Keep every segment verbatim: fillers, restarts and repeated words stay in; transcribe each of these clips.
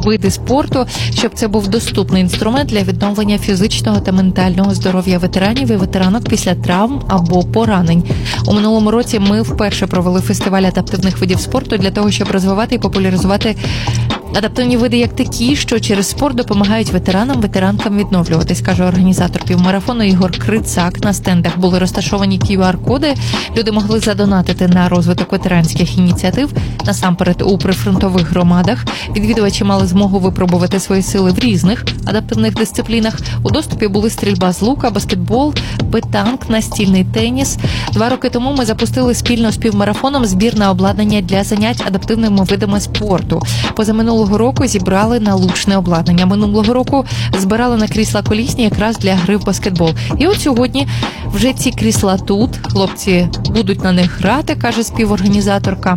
види спорту, щоб це був доступний інструмент для відновлення фізичного та ментального здоров'я ветеранів і ветеранок після травм або поранень. У минулому році ми вперше провели фестиваль адаптивних видів спорту для того, щоб розвивати і популяризувати адаптивні види як такі, що через спорт допомагають ветеранам, ветеранкам відновлюватись, каже організатор півмарафону Ігор Крицак. На стендах були розташовані кью ар-коди. Люди могли задонатити на розвиток ветеранських ініціатив, насамперед у прифронтових громадах. Відвідувачі мали змогу випробувати свої сили в різних адаптивних дисциплінах. У доступі були стрільба з лука, баскетбол, петанк, настільний теніс. Два роки тому ми запустили спільно з півмарафоном збір на обладнання для занять адаптивними видами спорту. Позаминулого року зібрали налучне обладнання. Минулого року збирали на крісла колісні якраз для гри в баскетбол. І от сьогодні вже ці крісла тут. Хлопці будуть на них грати, каже співорганізаторка.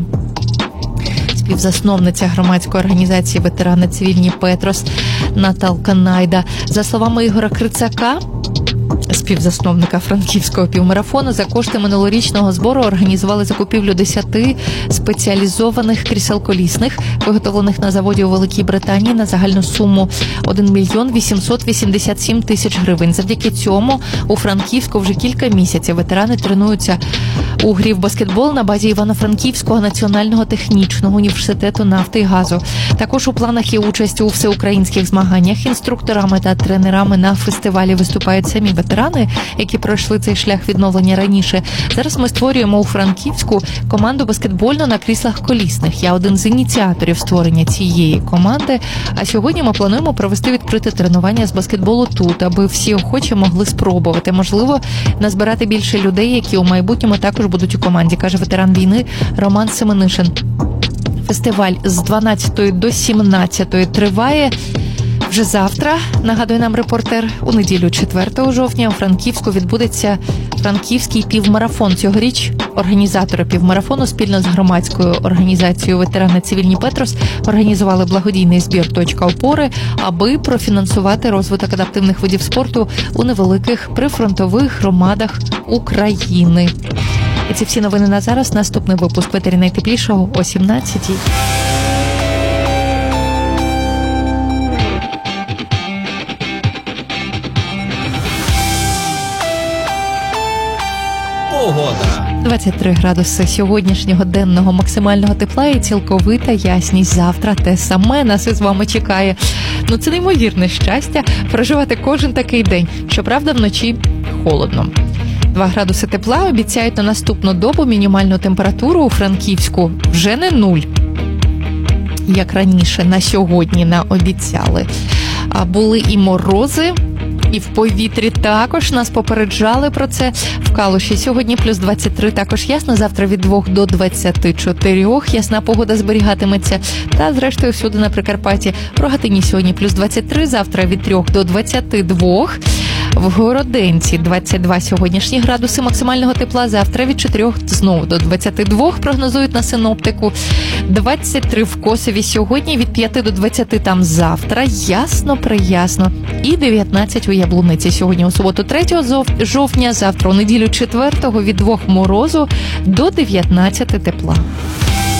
Співзасновниця громадської організації «Ветерани цивільні Петрос» Наталка Найда. За словами Ігора Крицака, співзасновника франківського півмарафону, за кошти минулорічного збору організували закупівлю десяти спеціалізованих крісел колісних, виготовлених на заводі у Великій Британії на загальну суму один мільйон вісімсот вісімдесят сім тисяч гривень. Завдяки цьому у Франківську вже кілька місяців ветерани тренуються у грі в баскетбол на базі Івано-Франківського національного технічного університету нафти і газу. Також у планах є участь у всеукраїнських змаганнях. Інструкторами та тренерами на фестивалі виступають самі ветерани, які пройшли цей шлях відновлення раніше. Зараз ми створюємо у Франківську команду баскетбольну на кріслах колісних. Я один з ініціаторів створення цієї команди. А сьогодні ми плануємо провести відкрите тренування з баскетболу тут, аби всі охочі могли спробувати. Можливо, назбирати більше людей, які у майбутньому також будуть у команді, каже ветеран війни Роман Семенишин. Фестиваль з дванадцятої до сімнадцятої триває. Вже завтра, нагадує нам репортер, у неділю четвертого жовтня у Франківську відбудеться Франківський півмарафон. Цьогоріч організатори півмарафону спільно з громадською організацією «Ветерани цивільні Петрос» організували благодійний збір «Точка опори», аби профінансувати розвиток адаптивних видів спорту у невеликих прифронтових громадах України. І ці всі новини на зараз. Наступний випуск в етері найтеплішого о сімнадцятій. Погода. двадцять три градуси сьогоднішнього денного максимального тепла і цілковита ясність. Завтра те саме нас із вами чекає. Ну це неймовірне щастя проживати кожен такий день. Щоправда, вночі холодно. два градуси тепла обіцяють на наступну добу. Мінімальну температуру у Франківську вже не нуль, як раніше на сьогодні наобіцяли. А були і морози, і в повітрі також нас попереджали про це. В Калуші сьогодні плюс двадцять три, також ясно. Завтра від двох до двадцяти чотирьох ясна погода зберігатиметься. Та зрештою всюди на Прикарпатті. В Рогатині сьогодні плюс двадцять три, завтра від трьох до двадцяти двох. В Городенці двадцять два сьогоднішні градуси максимального тепла, завтра від чотирьох знову до двадцяти двох прогнозують на синоптику. двадцять три в Косові сьогодні, від п'яти до двадцяти там завтра, ясно-приясно. І дев'ятнадцять у Яблуниці сьогодні у суботу третього жовтня, завтра у неділю четвертого від двох морозу до дев'ятнадцяти тепла.